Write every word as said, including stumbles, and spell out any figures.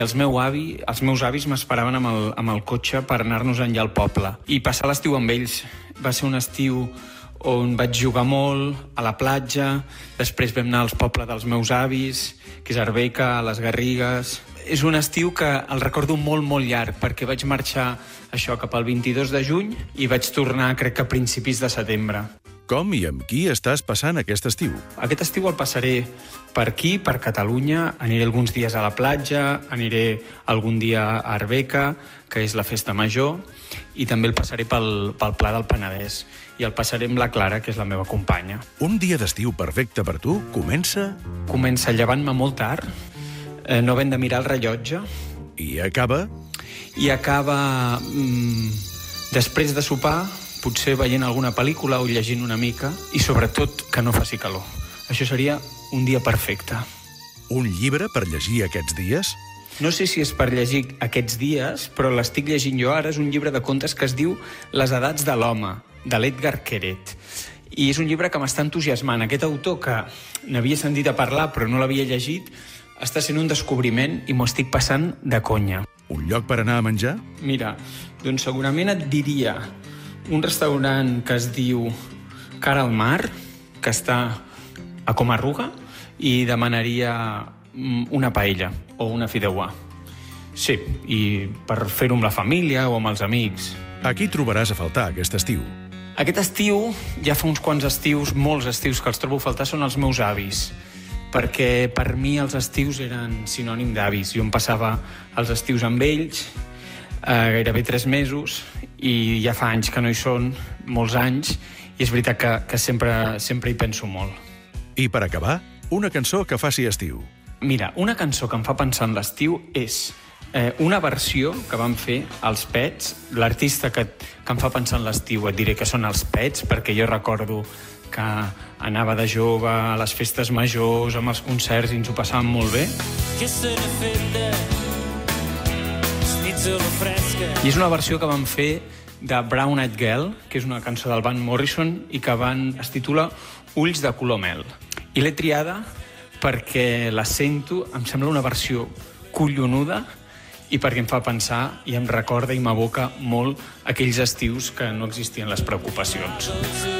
Els, meu avi, els meus avis m'esperaven amb, el, amb el cotxe per anar-nos enllà al poble i passar l'estiu amb ells. Va ser un estiu on vaig jugar molt, a la platja, després vam anar al poble dels meus avis, que és Arbeca, a les Garrigues. És un estiu que el recordo molt, molt llarg, perquè vaig marxar això cap al vint-i-dos de juny i vaig tornar, crec que a principis de setembre. Com i amb qui estàs passant aquest estiu? Aquest estiu el passaré per aquí, per Catalunya. Aniré alguns dies a la platja, aniré algun dia a Arbeca, que és la festa major, i també el passaré pel, pel Pla del Penedès. I el passaré amb la Clara, que és la meva companya. Un dia d'estiu perfecte per tu comença... Comença llevant-me molt tard, eh, no havent de mirar el rellotge. I acaba... I acaba mmm, després de sopar, potser veient alguna pel·lícula o llegint una mica, i sobretot que no faci calor. Això seria un dia perfecte. Un llibre per llegir aquests dies? No sé si és per llegir aquests dies, però l'estic llegint jo ara. És un llibre de contes que es diu Les edats de l'home, de l'Edgar Queret. I és un llibre que m'està entusiasmant. Aquest autor, que n'havia sentit a parlar però no l'havia llegit, està sent un descobriment i m'ho estic passant de conya. Un lloc per anar a menjar? Mira, doncs segurament et diria un restaurant que es diu Cara al Mar, que està a Comarruga, i demanaria una paella o una fideuà. Sí, i per fer-ho amb la família o amb els amics. Aquí trobaràs a faltar aquest estiu. Aquest estiu, ja fa uns quants estius, molts estius que els trobo a faltar, són els meus avis, perquè per mi els estius eren sinònim d'avis. Jo em passava els estius amb ells, eh, gairebé tres mesos, i ja fa anys que no hi són, molts anys, i és veritat que, que sempre, sempre hi penso molt. I per acabar, una cançó que faci estiu. Mira, una cançó que em fa pensar en l'estiu és eh, una versió que van fer els Pets. L'artista que, que em fa pensar en l'estiu et diré que són els Pets, perquè jo recordo que anava de jove a les festes majors, amb els concerts, i ens ho passàvem molt bé. Què se n'ha fet de nits a la fresca? I és una versió que van fer de Brown Eyed Girl, que és una cançó del Van Morrison, i que van, es titula Ulls de color mel. I l'he triada perquè la sento, em sembla una versió collonuda, i perquè em fa pensar i em recorda i m'aboca molt aquells estius que no existien les preocupacions.